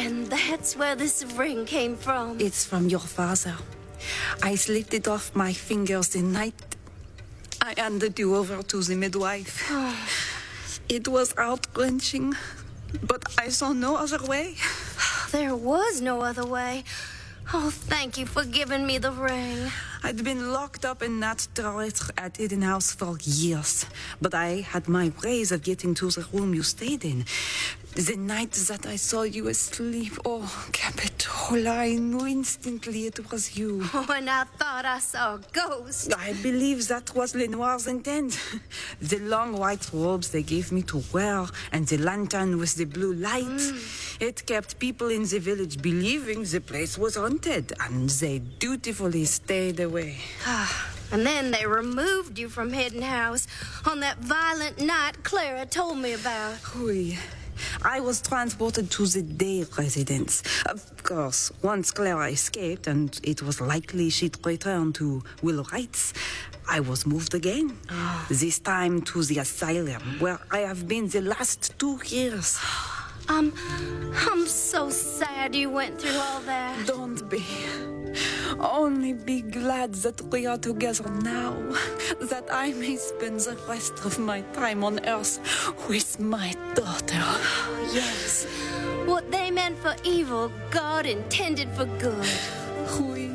And that's where this ring came from. It's from your father. I slipped it off my fingers the night I handed you over to the midwife. It was heart-wrenching, but I saw no other way. There was no other way. Oh, thank you for giving me the ring. I'd been locked up in that turret at Eden House for years, but I had my ways of getting to the room you stayed in. The night that I saw you asleep, oh, Capitola, I knew instantly it was you. Oh, and I thought I saw a ghost. I believe that was Lenoir's intent. The long white robes they gave me to wear and the lantern with the blue light. It kept people in the village believing the place was haunted, and they dutifully stayed away. And then they removed you from Hidden House on that violent night Clara told me about. Oui. I was transported to the day residence. Of course, once Clara escaped, and it was likely she'd return to Willow Heights, I was moved again. This time to the asylum, where I have been the last 2 years. I'm so sad you went through all that. Don't be. Only be glad that we are together now, that I may spend the rest of my time on Earth with my daughter. Yes. What they meant for evil, God intended for good.